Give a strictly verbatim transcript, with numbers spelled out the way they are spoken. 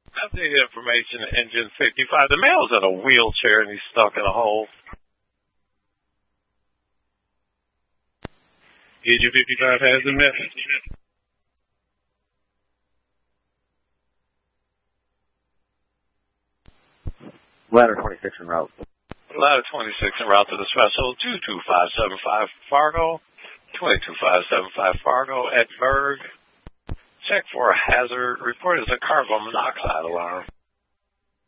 Update information, engine fifty-five. The male's in a wheelchair and he's stuck in a hole. Engine fifty-five has the message. Ladder twenty-six en route. Ladder twenty-six en route to the special two two five seven five Fargo, twenty-two five seven five Fargo at Berg. Check for a hazard. Report as a cargo monoxide alarm.